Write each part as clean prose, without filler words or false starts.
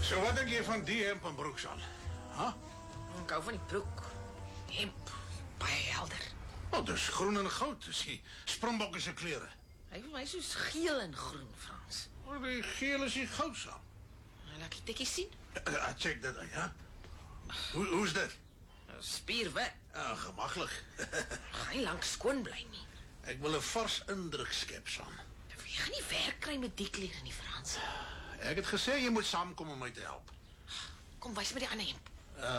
So wat dink jy van die hemp en broek, San? Huh? Ek hou van die broek. Hemp, baie helder. Oh, dis groen en goud, dis die Springbokke se klere. Hy vir my soos geel en groen, Frans. Oh, die geel is die goud, San. Laat ek tikkie sien. Check dit uit, ja? Hoe's dit? Spierwit. Gemaklik. Gaan nie lank skoon bly nie. Ek wil 'n vars indruk skep, San. Jy gaan nie werk kry met die klere nie, Frans. Ek het gesê jy moet saamkom om my te help. Kom, wys my die ander hemp.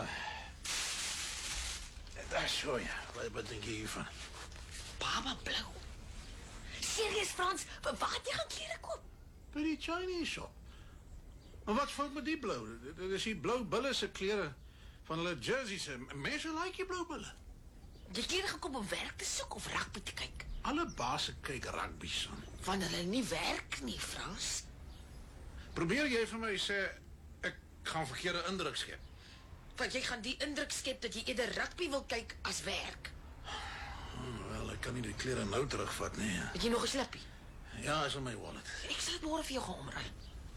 Daar so, ja. Wat dink jy hiervan? Baba blou. Serieus, Frans, waar het jy gaan klere koop? By die Chinese shop. Maar wat fout met die blou? Dit is die blou bulle se klere van hulle jerseys. Mense like die blou bulle. Jy klere gekoop om werk te soek of rugby te kyk? Alle baase kyk rugby, Son. Want hulle nie werk nie, Frans. Probeer jy vir my sê ek gaan verkeerde indruk skep? Want jy gaan die indruk skep dat jy eerder rugby wil kyk as werk. Wel, ek kan nie die klere nou terugvat nie. Het jy nog 'n slippie? Ja, is in my wallet. Ek sal dit môre vir jou gaan omruil.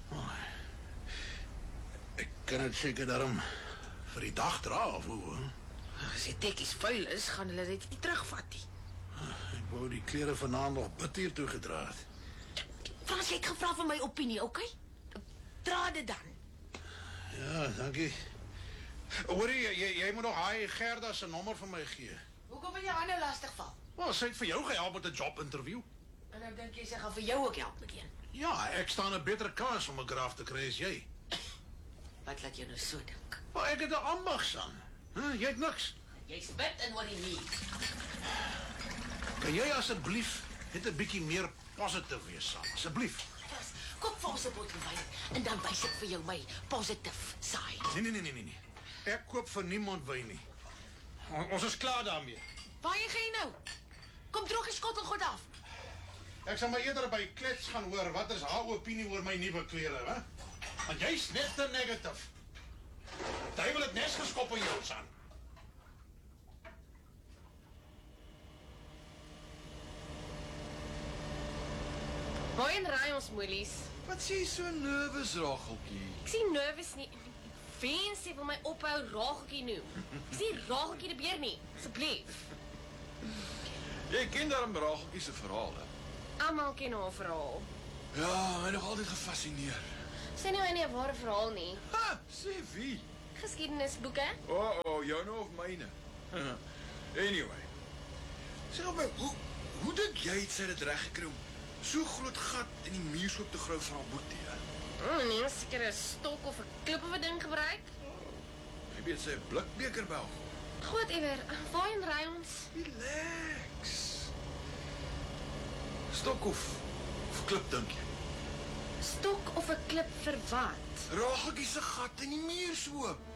Ek kan dit seker daarom vir die dag dra of hoe? As die tekkies vuil is, gaan hulle dit nie terugvat nie. Ek wou die klere vanaand nog bid hier toe gedra het. Frans, jy het gevra vir my opinie, oké? Dra dit dan. Ja, dankie. Hoorie, jy moet nog hy Gerda se nommer vir my gee. Hoekom wil jy haar nou lastig val? Wel, sy het vir jou gehelp met 'n jobinterview. En nou dink jy sy gaan vir jou ook help met een. Ja, ek staan 'n beter kans om 'n graaf te kry as jy. Wat laat jou nou so dink? Maar ek het 'n ambag, San. Jy het niks. Jy spit in oor die muur. Kan jy asseblief net 'n bietjie meer positief wees, San? Asseblief. Koop vir ons 'n bottel wyn en dan wys ek vir jou my positive side. Nee. Ek koop vir niemand wyn nie. Ons is klaar daarmee. Waar gaan jy nou? Kom droog die skottelgoed af. Ek sal maar eerder by Klets gaan hoor wat is haar opinie oor my nuwe klere, hè? Want jy's net te negatief. Jy wil dit nes geskop in jou, San. Waarheen ry ons, moelies? Wat sê jy so nervous, Rageltjie? Ek sien nervous nie. Wens jy wil my ophou Rageltjie noem. Ek sien Rageltjie die beer nie, asseblief. Jy ken daarom Rageltjie se verhaal, hè? Almal ken haar verhaal. Ja, my nog altyd gefascineer. Sê nie my nie 'n ware verhaal nie. Ha, sê wie? Geskiedenisboeke. Jou nou of myne? Anyway. Sê op my, hoe dink jy het sy dit reg gekry om so groot gat in die muurskoop te grou van haar boetie, hè? Nee, seker 'n stok of 'n klip of 'n ding gebruik. Maybe het sy 'n blikbeker bel. Goed, Ewer, waarheen ry ons? Relax. Stok of klip, dink jy? Stok of 'n klip vir wat? Rageltjie se gat in die muur so.